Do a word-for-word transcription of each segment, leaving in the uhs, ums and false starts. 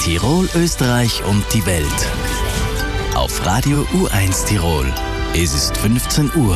Tirol, Österreich und die Welt. Auf Radio U eins Tirol. Es ist fünfzehn Uhr.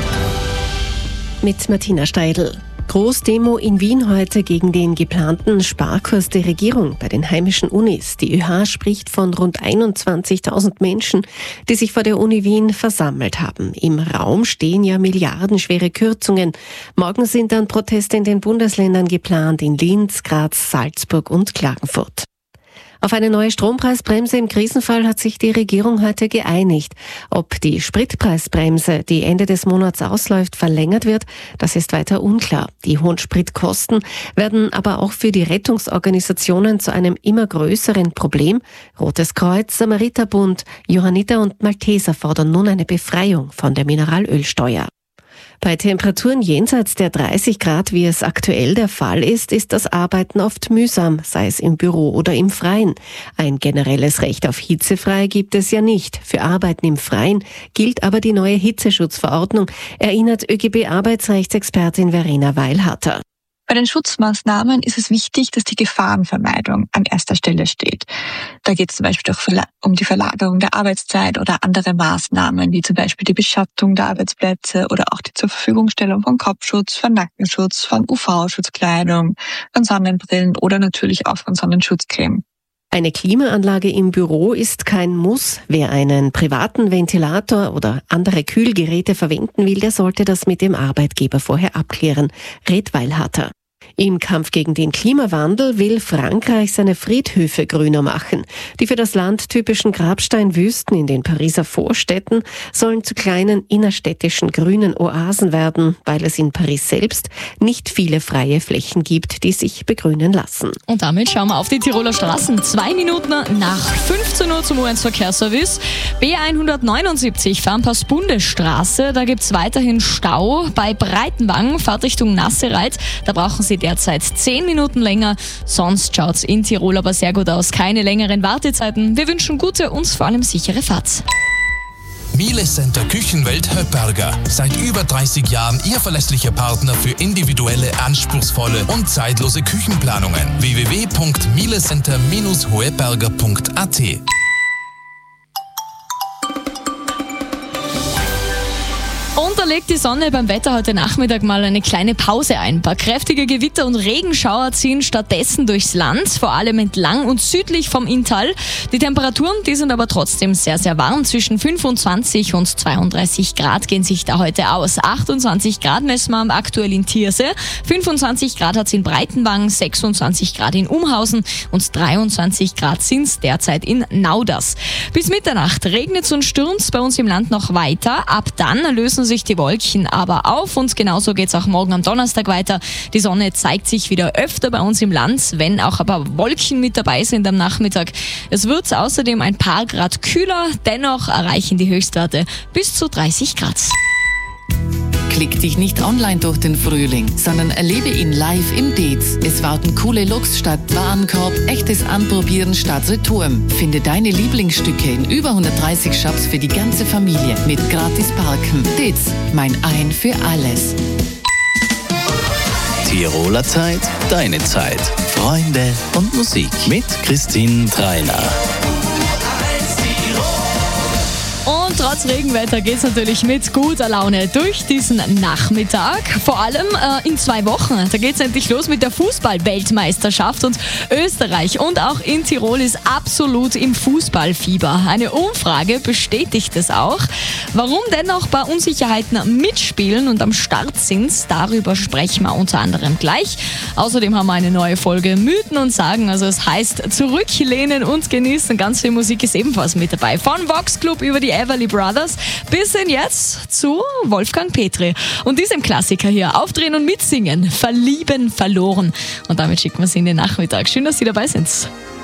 Mit Martina Steidl. Großdemo in Wien heute gegen den geplanten Sparkurs der Regierung bei den heimischen Unis. Die ÖH spricht von rund einundzwanzigtausend Menschen, die sich vor der Uni Wien versammelt haben. Im Raum stehen ja milliardenschwere Kürzungen. Morgen sind dann Proteste in den Bundesländern geplant, in Linz, Graz, Salzburg und Klagenfurt. Auf eine neue Strompreisbremse im Krisenfall hat sich die Regierung heute geeinigt. Ob die Spritpreisbremse, die Ende des Monats ausläuft, verlängert wird, das ist weiter unklar. Die hohen Spritkosten werden aber auch für die Rettungsorganisationen zu einem immer größeren Problem. Rotes Kreuz, Samariterbund, Johanniter und Malteser fordern nun eine Befreiung von der Mineralölsteuer. Bei Temperaturen jenseits der dreißig Grad, wie es aktuell der Fall ist, ist das Arbeiten oft mühsam, sei es im Büro oder im Freien. Ein generelles Recht auf hitzefrei gibt es ja nicht. Für Arbeiten im Freien gilt aber die neue Hitzeschutzverordnung, erinnert ÖGB-Arbeitsrechtsexpertin Verena Weilharter. Bei den Schutzmaßnahmen ist es wichtig, dass die Gefahrenvermeidung an erster Stelle steht. Da geht es zum Beispiel auch um die Verlagerung der Arbeitszeit oder andere Maßnahmen, wie zum Beispiel die Beschattung der Arbeitsplätze oder auch die Zurverfügungstellung von Kopfschutz, von Nackenschutz, von U V-Schutzkleidung, von Sonnenbrillen oder natürlich auch von Sonnenschutzcreme. Eine Klimaanlage im Büro ist kein Muss. Wer einen privaten Ventilator oder andere Kühlgeräte verwenden will, der sollte das mit dem Arbeitgeber vorher abklären, rät Weilharter. Im Kampf gegen den Klimawandel will Frankreich seine Friedhöfe grüner machen. Die für das Land typischen Grabsteinwüsten in den Pariser Vorstädten sollen zu kleinen innerstädtischen grünen Oasen werden, weil es in Paris selbst nicht viele freie Flächen gibt, die sich begrünen lassen. Und damit schauen wir auf die Tiroler Straßen. Zwei Minuten nach fünfzehn Uhr zum U eins Verkehrsservice. B hundertneunundsiebzig Farnpass-Bundesstraße. Da gibt es weiterhin Stau. Bei Breitenwang, Fahrtrichtung Nassereit, da brauchen Sie derzeit zehn Minuten länger. Sonst schaut's in Tirol aber sehr gut aus. Keine längeren Wartezeiten. Wir wünschen gute und vor allem sichere Fahrt. Miele Center Küchenwelt Höpperger. Seit über dreißig Jahren Ihr verlässlicher Partner für individuelle, anspruchsvolle und zeitlose Küchenplanungen. w w w punkt mielecenter Bindestrich hoeberger punkt a t. Und da legt die Sonne beim Wetter heute Nachmittag mal eine kleine Pause ein. Ein paar kräftige Gewitter und Regenschauer ziehen stattdessen durchs Land, vor allem entlang und südlich vom Inntal. Die Temperaturen, die sind aber trotzdem sehr, sehr warm. Zwischen fünfundzwanzig und zweiunddreißig Grad gehen sich da heute aus. achtundzwanzig Grad messen wir aktuell in Thiersee, fünfundzwanzig Grad hat es in Breitenwang, sechsundzwanzig Grad in Umhausen und dreiundzwanzig Grad sind es derzeit in Nauders. Bis Mitternacht regnet es und stürmt es bei uns im Land noch weiter. Ab dann lösen sich die Wolken aber auf und genauso geht es auch morgen am Donnerstag weiter. Die Sonne zeigt sich wieder öfter bei uns im Land, wenn auch aber Wolken mit dabei sind am Nachmittag. Es wird außerdem ein paar Grad kühler, dennoch erreichen die Höchstwerte bis zu dreißig Grad. Klick dich nicht online durch den Frühling, sondern erlebe ihn live im Dez. Es warten coole Looks statt Warenkorb, echtes Anprobieren statt Return. Finde deine Lieblingsstücke in über hundertdreißig Shops für die ganze Familie mit gratis Parken. Dez, mein Ein für alles. Tiroler Zeit, deine Zeit. Freunde und Musik mit Christine Treiner. Und trotz Regenwetter geht's natürlich mit guter Laune durch diesen Nachmittag. Vor allem äh, in zwei Wochen. Da geht's endlich los mit der Fußball-Weltmeisterschaft und Österreich und auch in Tirol ist absolut im Fußballfieber. Eine Umfrage bestätigt es auch. Warum dennoch bei Unsicherheiten mitspielen und am Start sind, darüber sprechen wir unter anderem gleich. Außerdem haben wir eine neue Folge Mythen und Sagen. Also es heißt zurücklehnen und genießen. Ganz viel Musik ist ebenfalls mit dabei. Von Vox Club über die Everly Brothers bis hin jetzt zu Wolfgang Petri und diesem Klassiker hier. Aufdrehen und mitsingen. Verlieben, verloren. Und damit schicken wir Sie in den Nachmittag. Schön, dass Sie dabei sind.